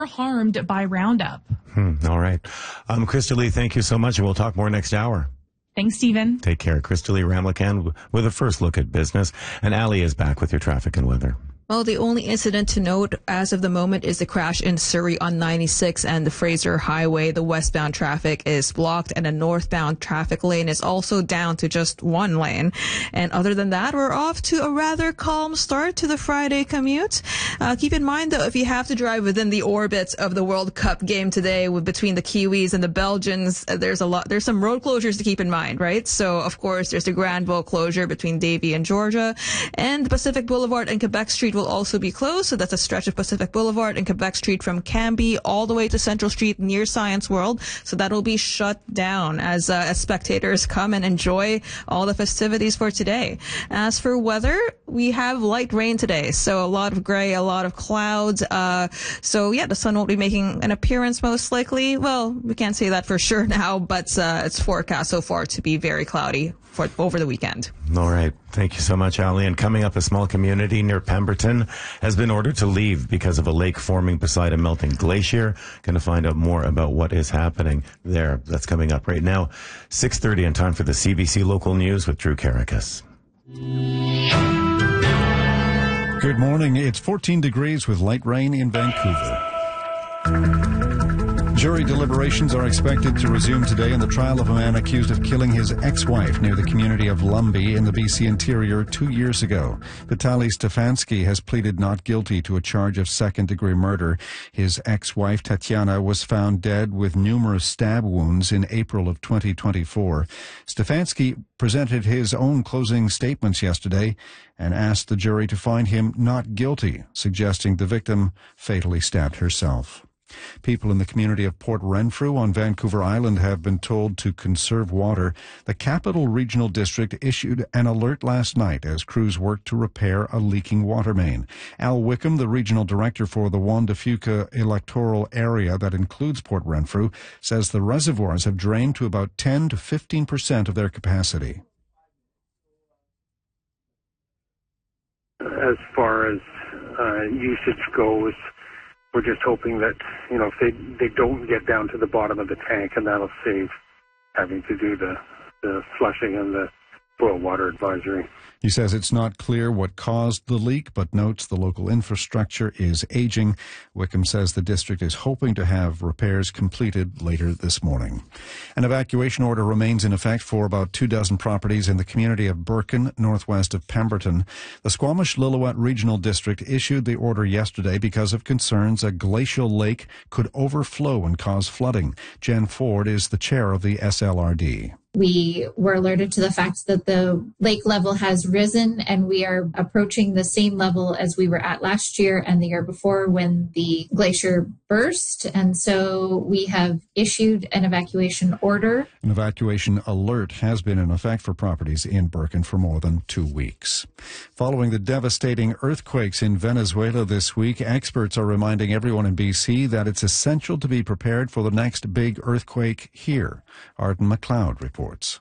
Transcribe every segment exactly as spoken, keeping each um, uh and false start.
harmed by Roundup. Hmm, all right. Um, Krista Lee, thank you so much, and we'll talk more next hour. Thanks, Stephen. Take care. Krista Lee Ramlakan with a first look at business. And Ali is back with your traffic and weather. Well, the only incident to note as of the moment is the crash in Surrey on ninety-six and the Fraser Highway. The westbound traffic is blocked and the northbound traffic lane is also down to just one lane. And other than that, we're off to a rather calm start to the Friday commute. Uh, keep in mind, though, if you have to drive within the orbit of the World Cup game today with, between the Kiwis and the Belgians, uh, there's a lot, there's some road closures to keep in mind, right? So, of course, there's the Granville closure between Davie and Georgia, and Pacific Boulevard and Quebec Street will also be closed. So that's a stretch of Pacific Boulevard and Quebec Street from Cambie all the way to Central Street near Science World. So that will be shut down as, uh, as spectators come and enjoy all the festivities for today. As for weather, we have light rain today. So a lot of gray, a lot of clouds. Uh, so yeah, the sun won't be making an appearance most likely. Well, we can't say that for sure now, but, uh, it's forecast so far to be very cloudy for over the weekend. All right. Thank you so much, Ali. And coming up, a small community near Pemberton has been ordered to leave because of a lake forming beside a melting glacier. Going to find out more about what is happening there. That's coming up right now. six thirty and time for the C B C Local News with Drew Karakas. Good morning. It's fourteen degrees with light rain in Vancouver. Jury deliberations are expected to resume today in the trial of a man accused of killing his ex-wife near the community of Lumbee in the B C interior two years ago. Vitaly Stefanski has pleaded not guilty to a charge of second-degree murder. His ex-wife, Tatiana, was found dead with numerous stab wounds in April of twenty twenty-four. Stefanski presented his own closing statements yesterday and asked the jury to find him not guilty, suggesting the victim fatally stabbed herself. People in the community of Port Renfrew on Vancouver Island have been told to conserve water. The Capital Regional District issued an alert last night as crews worked to repair a leaking water main. Al Wickham, the regional director for the Juan de Fuca electoral area that includes Port Renfrew, says the reservoirs have drained to about ten to fifteen percent of their capacity. As far as uh, usage goes, we're just hoping that, you know, if they, they don't get down to the bottom of the tank, and that'll save having to do the, the flushing and the boil water advisory. He says it's not clear what caused the leak, but notes the local infrastructure is aging. Wickham says the district is hoping to have repairs completed later this morning. An evacuation order remains in effect for about two dozen properties in the community of Birkin, northwest of Pemberton. The Squamish-Lillooet Regional District issued the order yesterday because of concerns a glacial lake could overflow and cause flooding. Jen Ford is the chair of the S L R D. We were alerted to the fact that the lake level has risen and we are approaching the same level as we were at last year and the year before when the glacier burst. And so we have issued an evacuation order. An evacuation alert has been in effect for properties in Birkin for more than two weeks. Following the devastating earthquakes in Venezuela this week, experts are reminding everyone in B C that it's essential to be prepared for the next big earthquake here. Arden McLeod reports.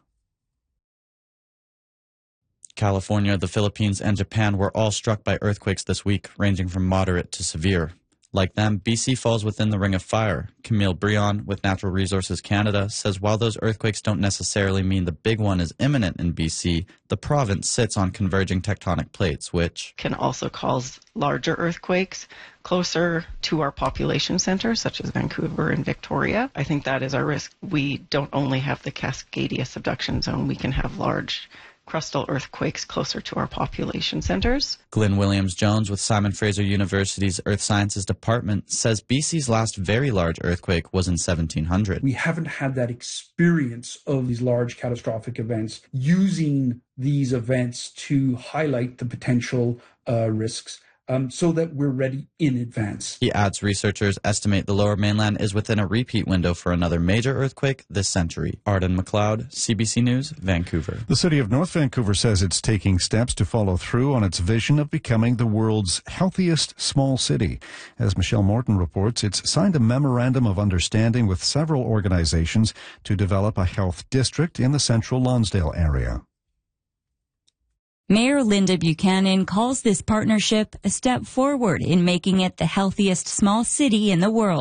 California, the Philippines, and Japan were all struck by earthquakes this week, ranging from moderate to severe. Like them, B C falls within the ring of fire. Camille Brion with Natural Resources Canada says while those earthquakes don't necessarily mean the big one is imminent in B C, the province sits on converging tectonic plates, which can also cause larger earthquakes closer to our population centers, such as Vancouver and Victoria. I think that is our risk. We don't only have the Cascadia subduction zone, we can have large crustal earthquakes closer to our population centers. Glyn Williams-Jones with Simon Fraser University's Earth Sciences Department says B C's last very large earthquake was in seventeen hundred. We haven't had that experience of these large catastrophic events, using these events to highlight the potential uh, risks. Um, so that we're ready in advance. He adds researchers estimate the Lower Mainland is within a repeat window for another major earthquake this century. Arden McLeod, C B C News, Vancouver. The city of North Vancouver says it's taking steps to follow through on its vision of becoming the world's healthiest small city. As Michelle Morton reports, it's signed a memorandum of understanding with several organizations to develop a health district in the central Lonsdale area. Mayor Linda Buchanan calls this partnership a step forward in making it the healthiest small city in the world.